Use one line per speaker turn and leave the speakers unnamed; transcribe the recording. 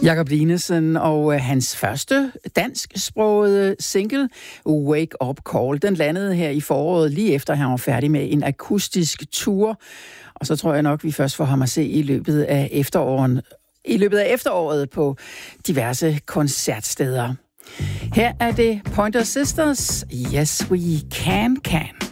Jakob Dinesen og hans første dansksprogede single, Wake Up Call, den landede her i foråret, lige efter han var færdig med en akustisk tour. Og så tror jeg nok, vi først får ham at se i løbet af efteråret på diverse koncertsteder. Her er det Pointer Sisters, Yes We Can.